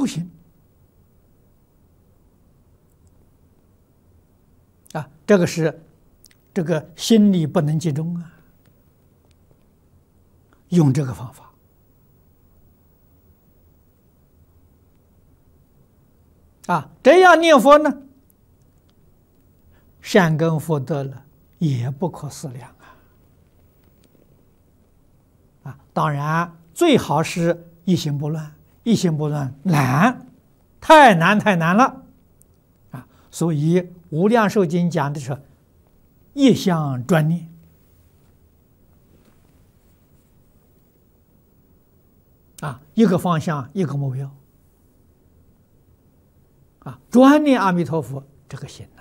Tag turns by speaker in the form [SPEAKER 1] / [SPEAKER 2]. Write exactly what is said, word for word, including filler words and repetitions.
[SPEAKER 1] 行啊，这个是这个心里不能集中啊，用这个方法啊，这样念佛呢，善根福德了也不可思量啊！啊，当然最好是一心不乱，一心不乱难，太难太难了啊！所以《无量寿经》讲的是一向专念啊，一个方向，一个目标啊，专念阿弥陀佛这个心。